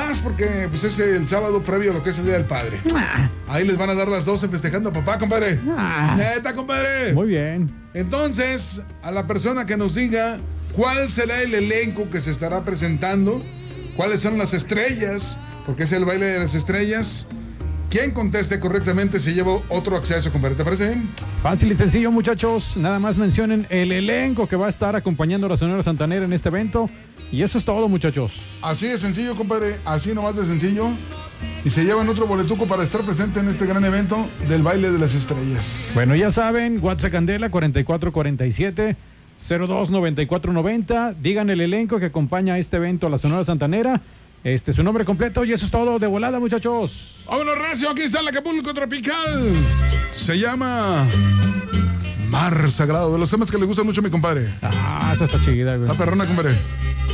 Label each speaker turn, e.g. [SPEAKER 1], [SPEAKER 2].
[SPEAKER 1] papás, porque pues es el sábado previo a lo que es el Día del Padre. Ahí les van a dar las 12 festejando a papá, compadre. Neta, compadre.
[SPEAKER 2] Muy bien.
[SPEAKER 1] Entonces, a la persona que nos diga cuál será el elenco que se estará presentando, cuáles son las estrellas, porque es el baile de las estrellas. Quien conteste correctamente se lleva otro acceso, compadre. ¿Te parece bien?
[SPEAKER 2] Fácil y sencillo, muchachos. Nada más mencionen el elenco que va a estar acompañando a la Sonora Santanera en este evento. Y eso es todo, muchachos.
[SPEAKER 1] Así de sencillo, compadre. Así nomás de sencillo. Y se llevan otro boletuco para estar presente en este gran evento del baile de las estrellas.
[SPEAKER 2] Bueno, ya saben, WhatsApp Candela 4447 029490. Digan el elenco que acompaña a este evento a la Sonora Santanera. Su nombre completo y eso es todo de volada, muchachos.
[SPEAKER 1] Vámonos, recio, aquí está el Acapulco Tropical. Se llama Mar Sagrado, de los temas que le gustan mucho a mi compadre.
[SPEAKER 2] Esa está chida, güey.
[SPEAKER 1] La perrona, compadre.